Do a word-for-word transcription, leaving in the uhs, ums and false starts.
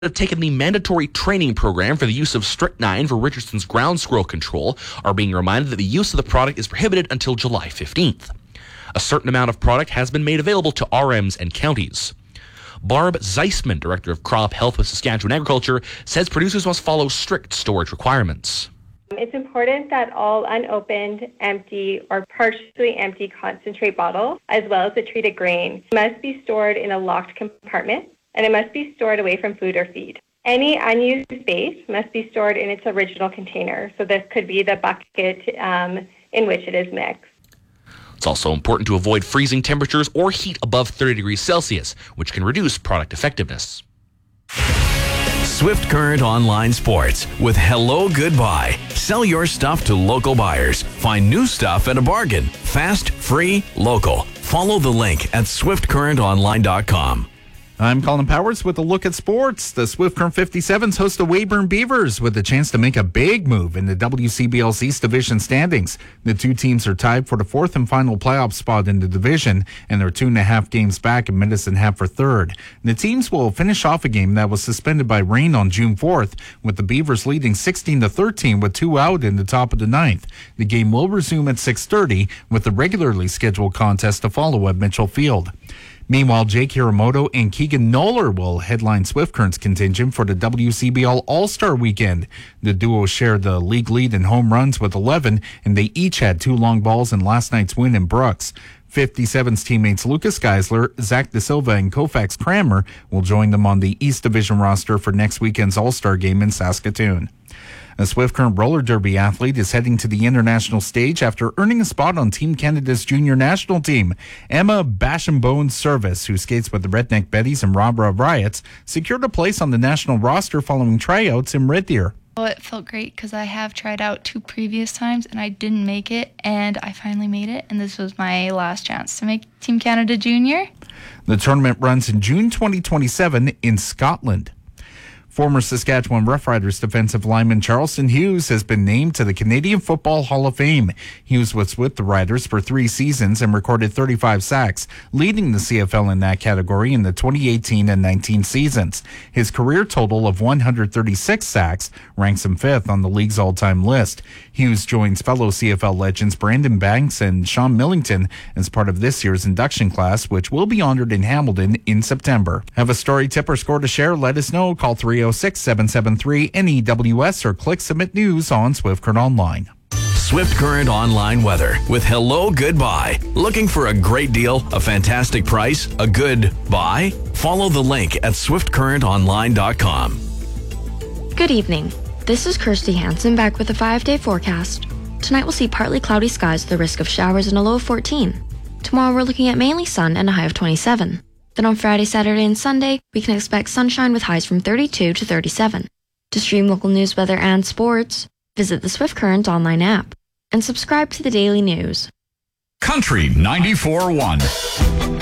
have taken the mandatory training program for the use of strychnine for Richardson's ground squirrel control are being reminded that the use of the product is prohibited until July fifteenth. A certain amount of product has been made available to R Ms and counties. Barb Zeisman, Director of Crop Health with Saskatchewan Agriculture, says producers must follow strict storage requirements. It's important that all unopened, empty, or partially empty concentrate bottles, as well as the treated grain, must be stored in a locked compartment, and it must be stored away from food or feed. Any unused space must be stored in its original container, so this could be the bucket um, in which it is mixed. It's also important to avoid freezing temperatures or heat above thirty degrees Celsius, which can reduce product effectiveness. Swift Current Online Sports with Hello Goodbye. Sell your stuff to local buyers. Find new stuff at a bargain. Fast, free, local. Follow the link at swift current online dot com. I'm Colin Powers with a look at sports. The Swift Current fifty-sevens host the Weyburn Beavers with a chance to make a big move in the W C B L's East Division standings. The two teams are tied for the fourth and final playoff spot in the division, and they're two and a half games back in Medicine Hat for third. The teams will finish off a game that was suspended by rain on June fourth, with the Beavers leading sixteen to thirteen with two out in the top of the ninth. The game will resume at six thirty, with the regularly scheduled contest to follow at Mitchell Field. Meanwhile, Jake Hiramoto and Keegan Noller will headline Swift Current's contingent for the W C B L All-Star Weekend. The duo shared the league lead in home runs with eleven, and they each had two long balls in last night's win in Brooks. fifty-sevens teammates Lucas Geisler, Zach De Silva, and Koufax Kramer will join them on the East Division roster for next weekend's All-Star game in Saskatoon. A Swift Current roller derby athlete is heading to the international stage after earning a spot on Team Canada's junior national team. Emma Basham-Bones Service, who skates with the Redneck Betties and Robra Riots, secured a place on the national roster following tryouts in Red Deer. Oh, it felt great because I have tried out two previous times and I didn't make it, and I finally made it, and this was my last chance to make Team Canada Junior. The tournament runs in June twenty twenty-seven in Scotland. Former Saskatchewan Roughriders defensive lineman Charleston Hughes has been named to the Canadian Football Hall of Fame. Hughes was with the Riders for three seasons and recorded thirty-five sacks, leading the C F L in that category in the twenty eighteen and nineteen seasons. His career total of one hundred thirty-six sacks ranks him fifth on the league's all-time list. Hughes joins fellow C F L legends Brandon Banks and Sean Millington as part of this year's induction class, which will be honored in Hamilton in September. Have a story, tip, or score to share? Let us know. Call three oh six, seven seven three, N E W S or click Submit News on Swift Current Online. Swift Current Online weather with Hello Goodbye. Looking for a great deal, a fantastic price, a good buy? Follow the link at swift current online dot com. Good evening. This is Kirsty Hansen back with a five-day forecast. Tonight we'll see partly cloudy skies with the risk of showers and a low of fourteen. Tomorrow we're looking at mainly sun and a high of twenty-seven. Then on Friday, Saturday, and Sunday, we can expect sunshine with highs from thirty-two to thirty-seven. To stream local news, weather, and sports, visit the Swift Current online app and subscribe to the daily news. Country ninety-four point one.